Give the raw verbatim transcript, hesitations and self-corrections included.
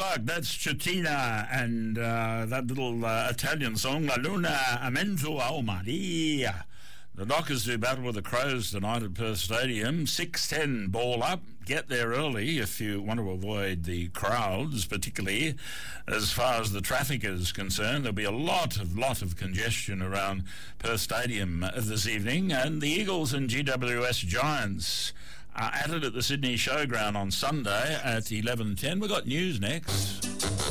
o'clock. That's Chatina and uh, that little uh, Italian song, La Luna Amento a Maria. The Dockers do battle with the Crows tonight at Perth Stadium. six ten ball up. Get there early if you want to avoid the crowds, particularly as far as the traffic is concerned. There'll be a lot of lot of congestion around Perth Stadium uh, this evening. And the Eagles and G W S Giants are at it at the Sydney Showground on Sunday at eleven ten. We've got news next.